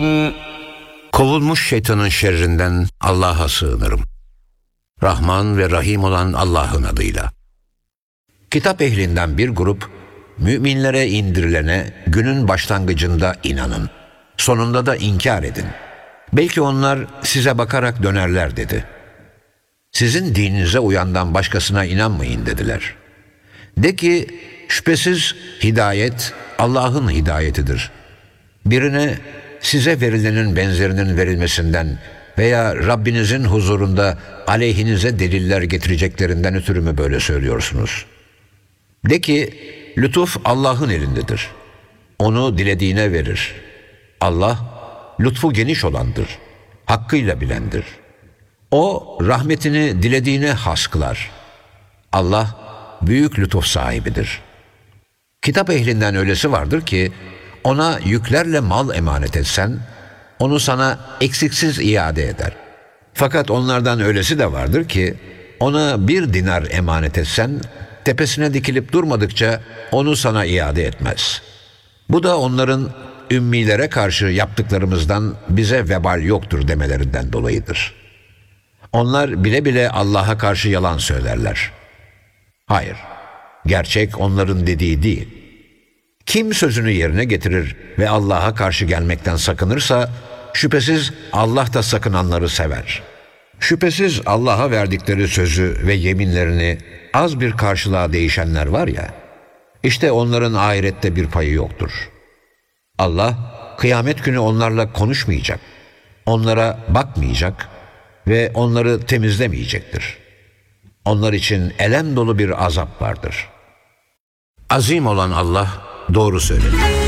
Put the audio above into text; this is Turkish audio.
Kovulmuş şeytanın şerrinden Allah'a sığınırım. Rahman ve Rahim olan Allah'ın adıyla. Kitap ehlinden bir grup, müminlere indirilene günün başlangıcında inanın, sonunda da inkar edin. Belki onlar size bakarak dönerler dedi. Sizin dininize uyandan başkasına inanmayın dediler. De ki, şüphesiz hidayet Allah'ın hidayetidir. Birine size verilenin benzerinin verilmesinden veya Rabbinizin huzurunda aleyhinize deliller getireceklerinden ötürü mü böyle söylüyorsunuz? De ki, lütuf Allah'ın elindedir. Onu dilediğine verir. Allah, lütfu geniş olandır. Hakkıyla bilendir. O, rahmetini dilediğine has kılar. Allah, büyük lütuf sahibidir. Kitap ehlinden öylesi vardır ki, ona yüklerle mal emanet etsen, onu sana eksiksiz iade eder. Fakat onlardan öylesi de vardır ki, ona 1 dinar emanet etsen, tepesine dikilip durmadıkça onu sana iade etmez. Bu da onların ümmilere karşı yaptıklarımızdan bize vebal yoktur demelerinden dolayıdır. Onlar bile bile Allah'a karşı yalan söylerler. Hayır, gerçek onların dediği değil. Kim sözünü yerine getirir ve Allah'a karşı gelmekten sakınırsa, şüphesiz Allah da sakınanları sever. Şüphesiz Allah'a verdikleri sözü ve yeminlerini az bir karşılığa değişenler var ya, işte onların ahirette bir payı yoktur. Allah, kıyamet günü onlarla konuşmayacak, onlara bakmayacak ve onları temizlemeyecektir. Onlar için elem dolu bir azap vardır. Azim olan Allah doğru söyledi.